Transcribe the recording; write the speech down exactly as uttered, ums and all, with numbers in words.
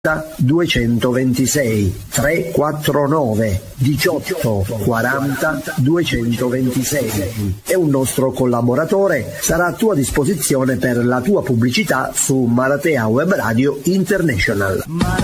duecentoventisei trecentoquarantanove diciotto quaranta duecentoventisei e un nostro collaboratore sarà a tua disposizione per la tua pubblicità su Maratea Web Radio International.